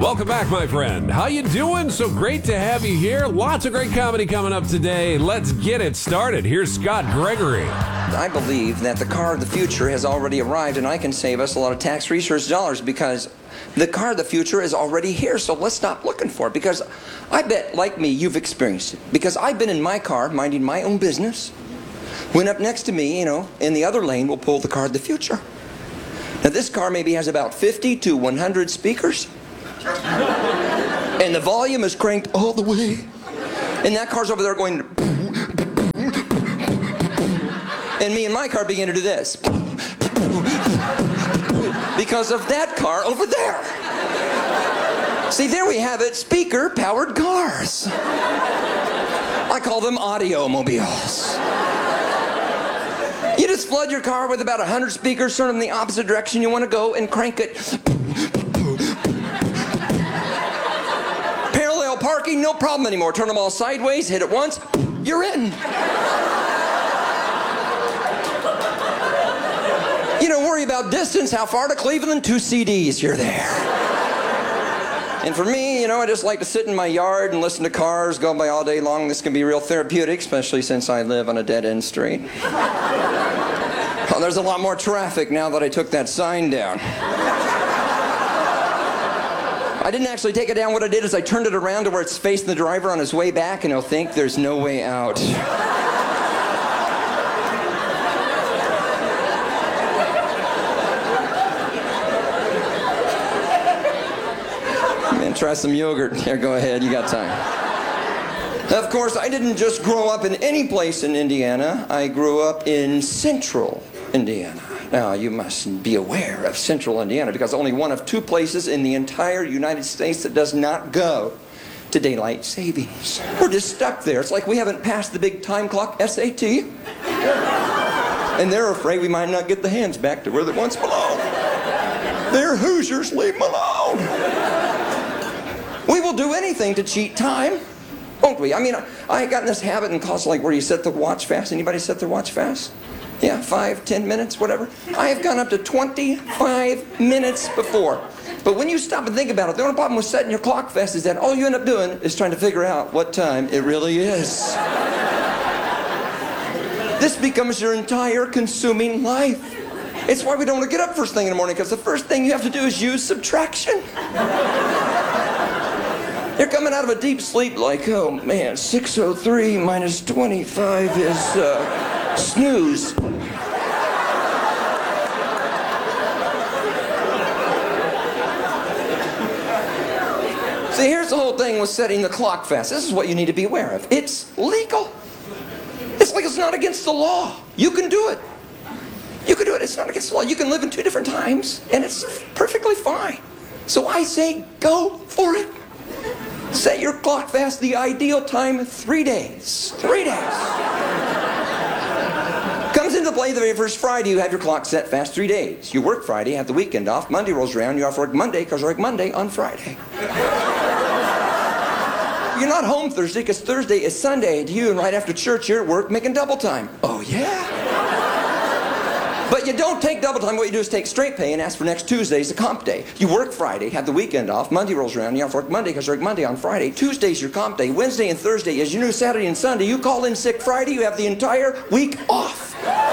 Welcome back, my friend. How you doing? So great to have you here. Lots of great comedy coming up today. Let's get it started. Here's Scott Gregory. I believe that the car of the future has already arrived, and I can save us a lot of tax research dollars because the car of the future is already here. So let's stop looking for it, because I bet, like me, you've experienced it. Because I've been in my car minding my own business when up next to me, in the other lane will pull the car of the future. Now this car maybe has about 50 to 100 speakers. And the volume is cranked all the way. And that car's over there going... And me and my car begin to do this. Because of that car over there. See, there we have it. Speaker-powered cars. I call them audio-mobiles. You just flood your car with about 100 speakers, turn them in the opposite direction you want to go, and crank it. Parallel parking, no problem anymore. Turn them all sideways, hit it once, you're in. You don't worry about distance, how far to Cleveland, 2 CDs, you're there. And for me, I just like to sit in my yard and listen to cars go by all day long. This can be real therapeutic, especially since I live on a dead-end street. Well, there's a lot more traffic now that I took that sign down. I didn't actually take it down. What I did is I turned it around to where it's facing the driver on his way back, and he'll think there's no way out. Man, try some yogurt. Here, go ahead. You got time. Of course, I didn't just grow up in any place in Indiana. I grew up in central Indiana. Now, you must be aware of central Indiana because only one of 2 places in the entire United States that does not go to daylight savings. We're just stuck there. It's like we haven't passed the big time clock SAT. And they're afraid we might not get the hands back to where they once belonged. They're Hoosiers, leave them alone. We will do anything to cheat time, won't we? I mean, I got in this habit in class, like where you set the watch fast. Anybody set their watch fast? Yeah, 5, 10 minutes, whatever. I have gone up to 25 minutes before. But when you stop and think about it, the only problem with setting your clock fast is that all you end up doing is trying to figure out what time it really is. This becomes your entire consuming life. It's why we don't want to get up first thing in the morning, because the first thing you have to do is use subtraction. You're coming out of a deep sleep like, oh man, 603 minus 25 is snooze. See, here's the whole thing with setting the clock fast. This is what you need to be aware of. It's legal. It's like it's not against the law. You can do it. You can do it. It's not against the law. You can live in 2 different times, and it's perfectly fine. So I say go for it. Set your clock fast. The ideal time, 3 days. 3 days. Comes into play the very first Friday. You have your clock set fast 3 days. You work Friday, have the weekend off. Monday rolls around. You're off work Monday because you work Monday on Friday. You're not home Thursday because Thursday is Sunday to you, and right after church you're at work making double time. Oh yeah? But you don't take double time. What you do is take straight pay and ask for next Tuesday's a comp day. You work Friday, have the weekend off. Monday rolls around, you have to work Monday because you work Monday on Friday. Tuesday's your comp day. Wednesday and Thursday is your new Saturday and Sunday. You call in sick Friday, you have the entire week off.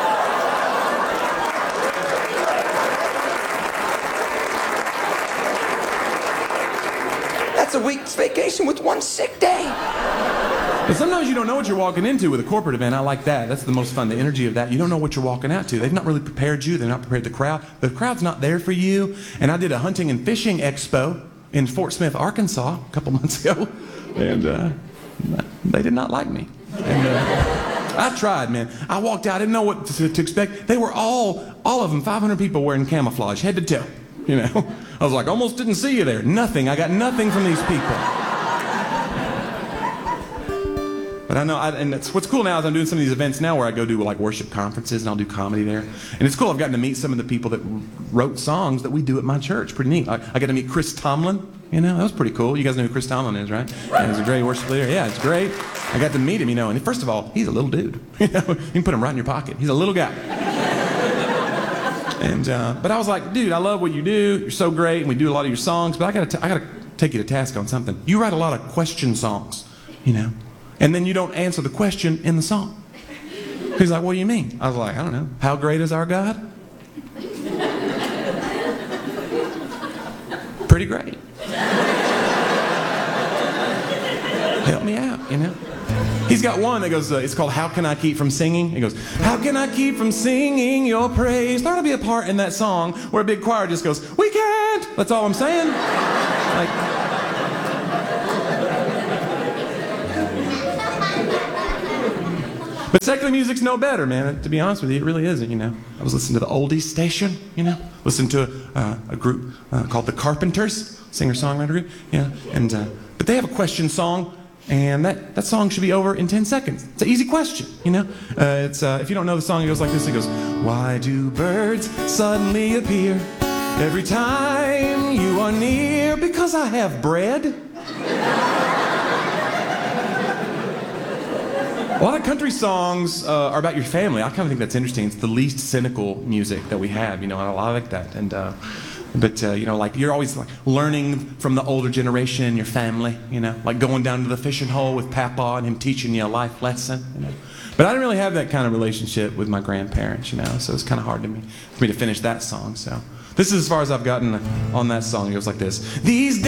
That's a week's vacation with 1 sick day. But sometimes you don't know what you're walking into with a corporate event. I like that. That's the most fun, the energy of that. You don't know what you're walking out to. They've not really prepared you. They've not prepared the crowd. The crowd's not there for you. And I did a hunting and fishing expo in Fort Smith, Arkansas a couple months ago. And they did not like me. And I tried, man. I walked out. I didn't know what to expect. They were all of them, 500 people wearing camouflage, head to toe. I was like, almost didn't see you there. Nothing. I got nothing from these people. But I know, and that's what's cool now is I'm doing some of these events now where I go do like worship conferences and I'll do comedy there. And it's cool. I've gotten to meet some of the people that wrote songs that we do at my church. Pretty neat. I got to meet Chris Tomlin. That was pretty cool. You guys know who Chris Tomlin is, right? Yeah, he's a great worship leader. Yeah, it's great. I got to meet him, And first of all, he's a little dude. You can put him right in your pocket. He's a little guy. And but I was like, dude, I love what you do. You're so great, and we do a lot of your songs. But I gotta take you to task on something. You write a lot of question songs, you know, and then you don't answer the question in the song. He's like, what do you mean? I was like, I don't know. How great is our God? Pretty great. Help me out, you know. He's got one that goes, it's called How Can I Keep From Singing? He goes, how can I keep from singing your praise? There ought to be a part in that song where a big choir just goes, we can't. That's all I'm saying. Like, but secular music's no better, man. To be honest with you, it really isn't, you know. I was listening to the oldies station, you know. Listening to a group called The Carpenters, singer-songwriter group, yeah. And but they have a question song. And that song should be over in 10 seconds. It's an easy question, you know? If you don't know the song, it goes like this. It goes, why do birds suddenly appear every time you are near? Because I have bread. A lot of country songs are about your family. I kind of think that's interesting. It's the least cynical music that we have, you know, and I like that. And But, you know, like, you're always, like, learning from the older generation, your family, you know, like going down to the fishing hole with Papa and him teaching you a life lesson, you know. But I didn't really have that kind of relationship with my grandparents, you know, so it's kind of hard for me to finish that song, so. This is as far as I've gotten on that song. It goes like this. These